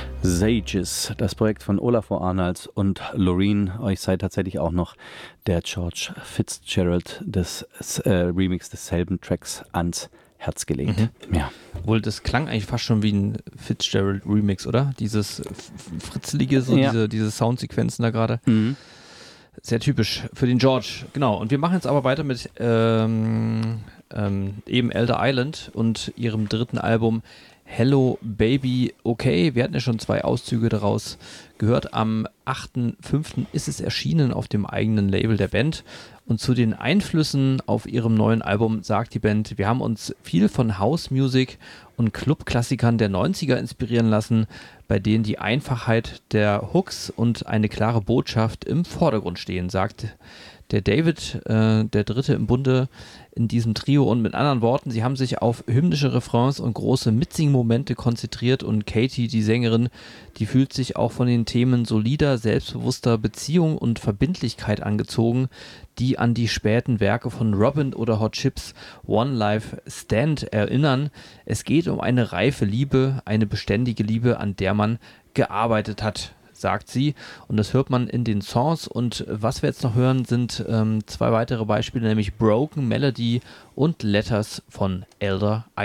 Sages, das Projekt von Olafur Arnalds und Loreen. Euch sei tatsächlich auch noch der George Fitzgerald des Remix desselben Tracks ans Herz gelegt. Ja. Obwohl, das klang eigentlich fast schon wie ein Fitzgerald-Remix, oder? Dieses fritzelige, so Ja. diese Soundsequenzen da gerade. Mhm. Sehr typisch für den George. Genau, und wir machen jetzt aber weiter mit eben Elder Island und ihrem dritten Album Hello Baby Okay. Wir hatten ja schon 2 Auszüge daraus gehört. Am 8.5. ist es erschienen auf dem eigenen Label der Band. Und zu den Einflüssen auf ihrem neuen Album sagt die Band: Wir haben uns viel von House Music und Clubklassikern der 90er inspirieren lassen, bei denen die Einfachheit der Hooks und eine klare Botschaft im Vordergrund stehen, sagt der David, der Dritte im Bunde in diesem Trio. Und mit anderen Worten, sie haben sich auf hymnische Refrains und große Mitsing-Momente konzentriert, und Katie, die Sängerin, die fühlt sich auch von den Themen solider, selbstbewusster Beziehung und Verbindlichkeit angezogen, die an die späten Werke von Robin oder Hot Chips One Life Stand erinnern. Es geht um eine reife Liebe, eine beständige Liebe, an der man gearbeitet hat, sagt sie. Und das hört man in den Songs. Und was wir jetzt noch hören, sind 2 weitere Beispiele, nämlich Broken Melody und Letters von Elder